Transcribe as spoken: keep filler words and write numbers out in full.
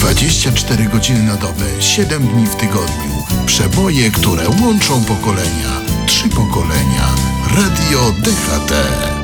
dwadzieścia cztery godziny na dobę, siedem dni w tygodniu. Przeboje, które łączą pokolenia. Trzy pokolenia. Radio D H T.